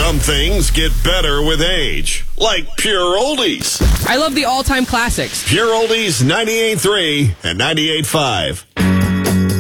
Some things get better with age, like Pure Oldies. I love the all-time classics. Pure Oldies 98.3 and 98.5.